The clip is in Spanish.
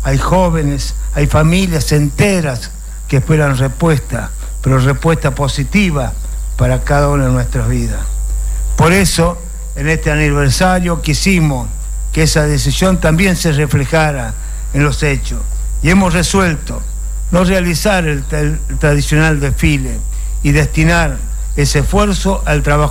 hay jóvenes, hay familias enteras que esperan respuesta, pero respuesta positiva para cada una de nuestras vidas. Por eso, en este aniversario quisimos que esa decisión también se reflejara en los hechos, y hemos resuelto no realizar el tradicional desfile y destinar ese esfuerzo al trabajo